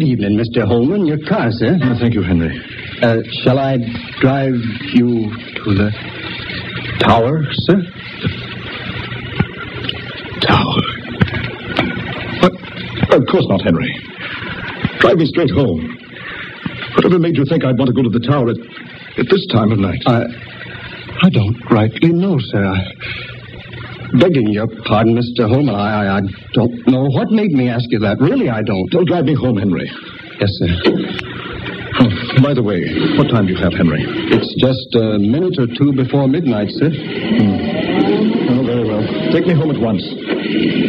evening, Mr. Holman. Your car, sir. Thank you, Henry. Shall I drive you to the tower, sir? Tower? What? Of course not, Henry. Drive me straight home. Whatever made you think I'd want to go to the tower at this time of night? I don't rightly know, sir. Begging your pardon, Mr. Holman, I don't know what made me ask you that. Really, I don't. Don't drive me home, Henry. Yes, sir. Oh, by the way, what time do you have, Henry? It's just a minute or two before midnight, sir. Oh, very well. Take me home at once.